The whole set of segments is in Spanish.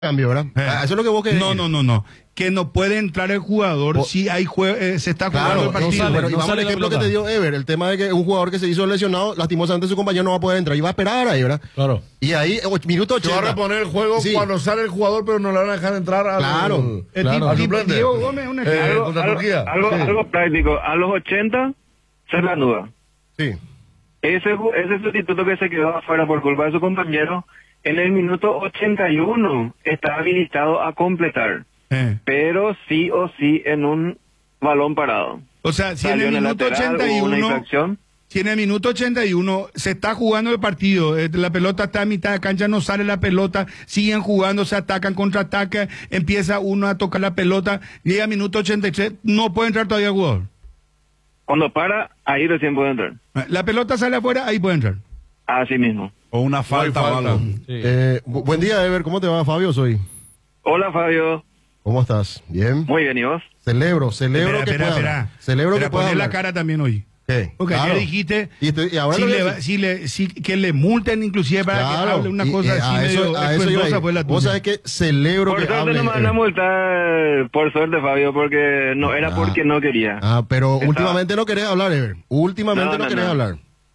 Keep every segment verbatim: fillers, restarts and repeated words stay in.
cambio, ¿verdad? Eh. Ah, eso es lo que vos querés No, decir. no, no, no. Que no puede entrar el jugador O- si hay jue- eh, se está jugando Claro, el partido. no sale, pero no y vamos al sale la ejemplo que pelota. te dio Ever, el tema de que un jugador que se hizo lesionado, lastimosamente su compañero no va a poder entrar y va a esperar ahí, ¿verdad? Claro. Y ahí, och- minuto Se va a ochenta. reponer el juego Sí. cuando sale el jugador, pero no le van a dejar entrar al, Claro, El Claro. tipo- al tipo- suplente. Diego Gómez es un Eh, ejemplo. contra algo, Turquía. algo, Sí. algo práctico. A los ochenta se reanuda. Sí. Ese, ju- ese sustituto que se quedó afuera por culpa de su compañero, en el minuto ochenta y uno está habilitado a completar, Eh. pero sí o sí en un balón parado. O sea, si en Salió el el minuto lateral, hubo una ochenta y uno, infracción. si en el minuto ochenta y uno se está jugando el partido, eh, la pelota está a mitad de cancha, no sale la pelota, siguen jugando, se atacan, contraatacan, empieza uno a tocar la pelota, llega al minuto ochenta y tres, no puede entrar todavía el jugador. Cuando para, ahí recién puede entrar. La pelota sale afuera, ahí puede entrar. Así mismo. O una falta, falta. o algo. Sí. Eh, bu- buen día, Ever. ¿Cómo te va, Fabio? Soy. Hola, Fabio. ¿Cómo estás? Bien. Muy bien, ¿y vos? Celebro, celebro Espera, que espera, pueda espera. hablar. Celebro Espera, que pueda poné la hablar. cara también hoy. ¿Qué? Porque Claro. ayer dijiste Y, estoy- y ahora si lo le, voy a va- decir. si le, si, que le multen inclusive para Claro, que hable una y, cosa eh, así a eso, medio a eso iba a espantosa ir. fue la Vos tuya. sabés que celebro Por que suerte hable. no me van a Ever. multar, por suerte, Fabio, porque no era Ah. porque no quería. Ah, pero Estaba- últimamente no querés hablar, Ever. Últimamente No, no, no, querés no. hablar.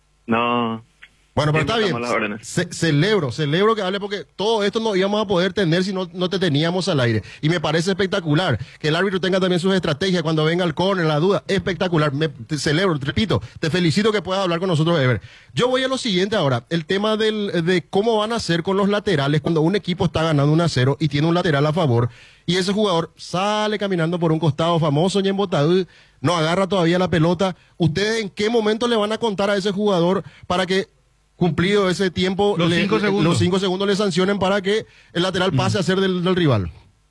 No. Bueno, pero Siempre está bien. estamos a las órdenes. Ce- celebro, celebro que hable porque todo esto no íbamos a poder tener si no, no te teníamos al aire. Y me parece espectacular que el árbitro tenga también sus estrategias cuando venga el córner, la duda. Espectacular. Me te celebro, te repito, te felicito que puedas hablar con nosotros, Ever. Yo voy a lo siguiente ahora. El tema del, de cómo van a hacer con los laterales cuando un equipo está ganando un a cero y tiene un lateral a favor y ese jugador sale caminando por un costado famoso y embotado, no agarra todavía la pelota. ¿Ustedes en qué momento le van a contar a ese jugador para que cumplido ese tiempo, Los le- cinco le- segundos. los cinco segundos le sancionen para que el lateral pase a ser del, del rival?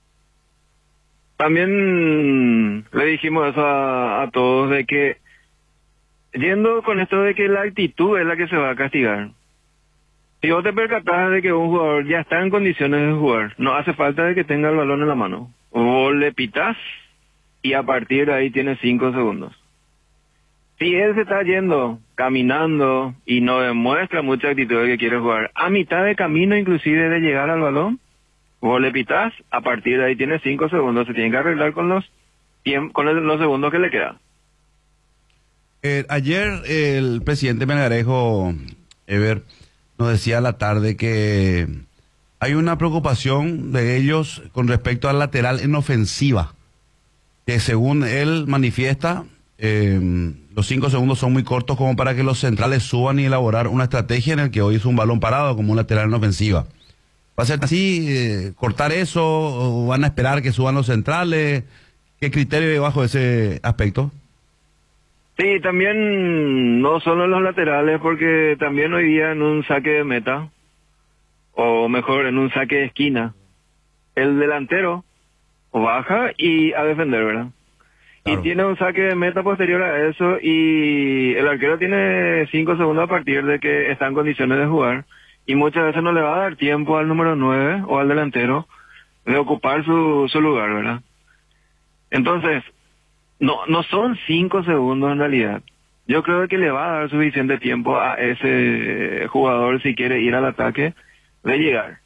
También le dijimos eso a, a todos de que, yendo con esto de que la actitud es la que se va a castigar. Si vos te percatás de que un jugador ya está en condiciones de jugar, no hace falta de que tenga el balón en la mano. Vos le pitás y a partir de ahí tiene cinco segundos. Si él se está yendo, caminando y no demuestra mucha actitud de que quiere jugar, a mitad de camino inclusive de llegar al balón, vos le pitás, a partir de ahí tiene cinco segundos, se tiene que arreglar con los tiemp- con el- los segundos que le quedan. Eh, ayer el presidente Melgarejo, Ever, nos decía a la tarde que hay una preocupación de ellos con respecto al lateral en ofensiva, que según él manifiesta, eh, los cinco segundos son muy cortos como para que los centrales suban y elaborar una estrategia en el que hoy es un balón parado como un lateral en ofensiva. ¿Va a ser así, eh, cortar eso, o van a esperar que suban los centrales? ¿Qué criterio hay bajo ese aspecto? Sí, también no solo en los laterales, porque también hoy día en un saque de meta, o mejor en un saque de esquina, el delantero baja y a defender, ¿verdad? Claro. Y tiene un saque de meta posterior a eso y el arquero tiene cinco segundos a partir de que está en condiciones de jugar y muchas veces no le va a dar tiempo al número nueve o al delantero de ocupar su, su lugar, ¿verdad? Entonces, no no son cinco segundos en realidad. Yo creo que le va a dar suficiente tiempo a ese jugador si quiere ir al ataque de llegar.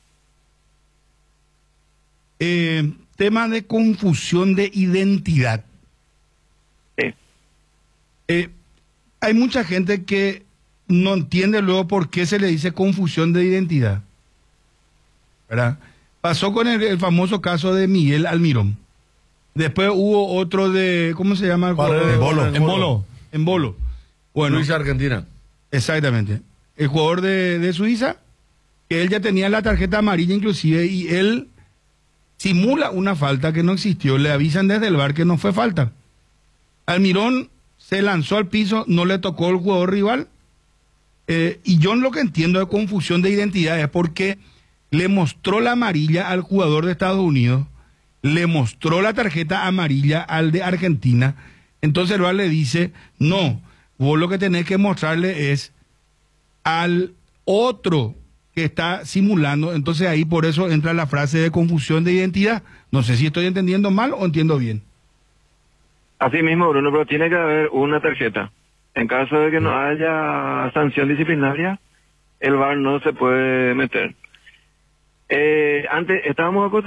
Eh, tema de confusión de identidad. Sí. Eh, hay mucha gente que no entiende luego por qué se le dice confusión de identidad. ¿Verdad? Pasó con el, el famoso caso de Miguel Almirón. Después hubo otro de, ¿cómo se llama? el Paredes, jugador? Bolo. En Bolo. En Bolo. Bueno, Suiza, Argentina. exactamente. El jugador de, de Suiza, que él ya tenía la tarjeta amarilla inclusive, y él simula una falta que no existió. Le avisan desde el bar que no fue falta. Almirón se lanzó al piso, no le tocó el jugador rival. Eh, y yo lo que entiendo de confusión de identidad es porque le mostró la amarilla al jugador de Estados Unidos, le mostró la tarjeta amarilla al de Argentina. Entonces el bar le dice, no, vos lo que tenés que mostrarle es al otro que está simulando. Entonces ahí por eso entra la frase de confusión de identidad. No sé si estoy entendiendo mal o entiendo bien. Así mismo, Bruno, pero tiene que haber una tarjeta. En caso de que no haya sanción disciplinaria, el V A R no se puede meter. Eh, antes estábamos acostumbrados